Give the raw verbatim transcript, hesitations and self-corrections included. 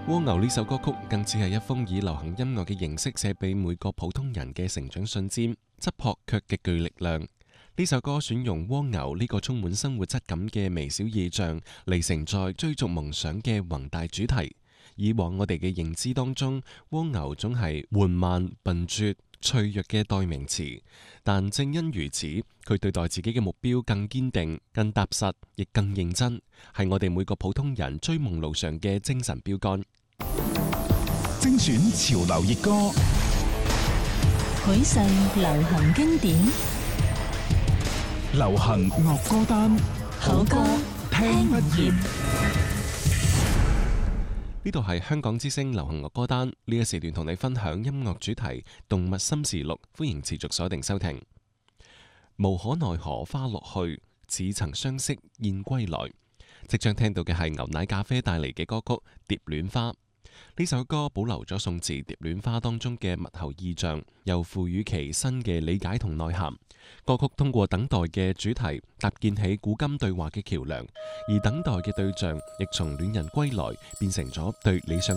蝸牛呢首歌曲更只係一封以流行音樂嘅形式寫俾每個普通人嘅成長信箋，質樸卻極具力量。呢首歌選用蝸牛呢個充滿生活質感嘅微小意象嚟承載追逐夢想嘅宏大主題。以往我哋嘅認知當中，蝸牛總係緩慢、笨拙、脆弱嘅代名詞，但正因如此，佢對待自己嘅目標更堅定、更踏實，亦更認真，係我哋每個普通人追夢路上嘅精神標杆。 精選潮流熱歌， 許世流行經典， 流行樂歌單， 好歌聽不厭。 呢度係香港之聲流行樂歌單，呢一時段同你分享音樂主題《動物心事錄》，歡迎持續鎖定收聽。無可奈何花落去，似曾相識燕歸來。即將聽到嘅係牛奶咖啡帶嚟嘅歌曲《蝶戀花》。呢首歌保留咗宋字《蝶戀花》當中嘅物候意象，又賦予其新嘅理解同內涵。歌曲通過等待嘅主題搭建起古今對話嘅橋樑，而等待嘅對象亦從戀人歸來變成咗對理想